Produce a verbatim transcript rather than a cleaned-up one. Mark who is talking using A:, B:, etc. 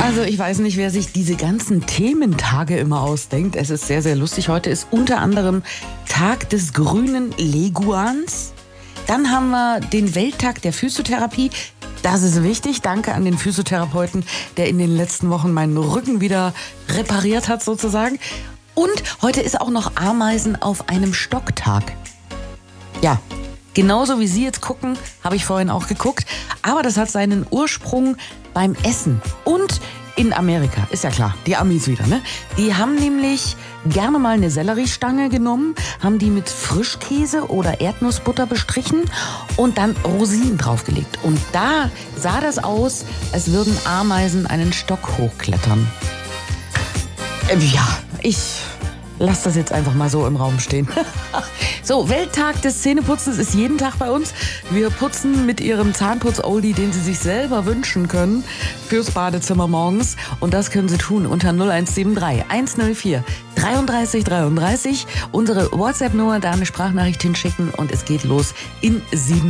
A: Also ich weiß nicht, wer sich diese ganzen Thementage immer ausdenkt. Es ist sehr, sehr lustig. Heute ist unter anderem Tag des grünen Leguans. Dann haben wir den Welttag der Physiotherapie. Das ist wichtig. Danke an den Physiotherapeuten, der in den letzten Wochen meinen Rücken wieder repariert hat sozusagen. Und heute ist auch noch Ameisen auf einem Stocktag. Ja, genauso wie Sie jetzt gucken, habe ich vorhin auch geguckt. Aber das hat seinen Ursprung beim Essen. Und in Amerika, ist ja klar, die Amis wieder, ne? Die haben nämlich gerne mal eine Selleriestange genommen, haben die mit Frischkäse oder Erdnussbutter bestrichen und dann Rosinen draufgelegt. Und da sah das aus, als würden Ameisen einen Stock hochklettern. Äh, ja, ich lass das jetzt einfach mal so im Raum stehen. So, Welttag des Zähneputzens ist jeden Tag bei uns. Wir putzen mit Ihrem Zahnputz-Oldie, den Sie sich selber wünschen können, fürs Badezimmer morgens. Und das können Sie tun unter null eins sieben drei eins null vier dreiunddreißig dreiunddreißig. Unsere WhatsApp-Nummer, da eine Sprachnachricht hinschicken und es geht los in sieben